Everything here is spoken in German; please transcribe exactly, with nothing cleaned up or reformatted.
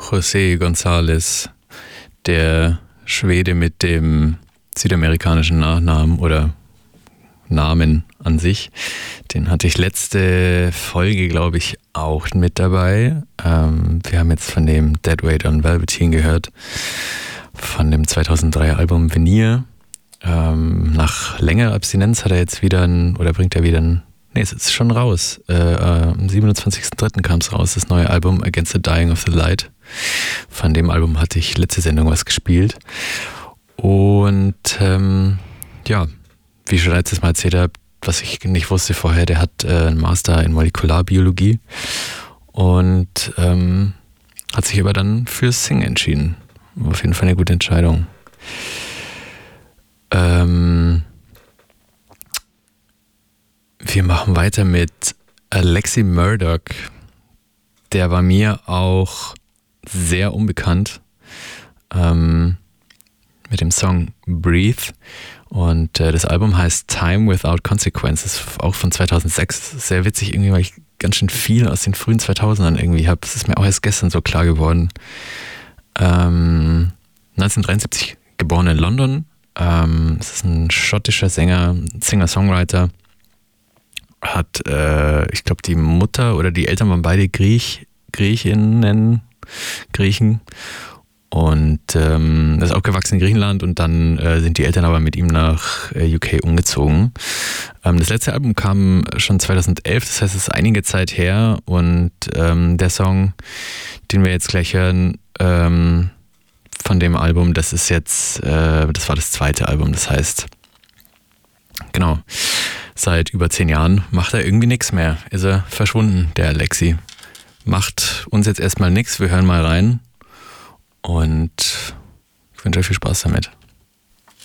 José González, der Schwede mit dem südamerikanischen Nachnamen oder Namen an sich. Den hatte ich letzte Folge, glaube ich, auch mit dabei. Ähm, wir haben jetzt von dem Dead Weight on Velveteen gehört, von dem zweitausenddreier Album Veneer. Ähm, nach längerer Abstinenz hat er jetzt wieder ein, oder bringt er wieder ein, nee, es ist schon raus. Äh, äh, am siebenundzwanzigsten dritten kam es raus, das neue Album Against the Dying of the Light. Von dem Album hatte ich letzte Sendung was gespielt. Und ähm, ja, wie ich schon letztes Mal erzählt habe, was ich nicht wusste vorher, der hat äh, einen Master in Molekularbiologie und ähm, hat sich aber dann fürs Singen entschieden. Auf jeden Fall eine gute Entscheidung. Ähm, wir machen weiter mit Alexi Murdoch. Der war mir auch sehr unbekannt. Ähm, mit dem Song Breathe. Und äh, das Album heißt Time Without Consequences, auch von zweitausendsechs. Sehr witzig irgendwie, weil ich ganz schön viel aus den frühen zweitausendern irgendwie habe. Es ist mir auch erst gestern so klar geworden. Ähm, neunzehnhundertdreiundsiebzig geboren in London. Ähm, es ist ein schottischer Sänger, Singer-Songwriter. Hat, äh, ich glaube, die Mutter oder die Eltern waren beide Griech, Griechinnen, Griechen. Und ähm, ist aufgewachsen in Griechenland und dann äh, sind die Eltern aber mit ihm nach äh, U K umgezogen. Ähm, das letzte Album kam schon zweitausendelf, das heißt, es ist einige Zeit her und ähm, der Song, den wir jetzt gleich hören, ähm, von dem Album, das ist jetzt, äh, das war das zweite Album, das heißt, genau, seit über zehn Jahren macht er irgendwie nichts mehr, ist er verschwunden, der Alexi. Macht uns jetzt erstmal nichts, wir hören mal rein. Und ich wünsche euch viel Spaß damit.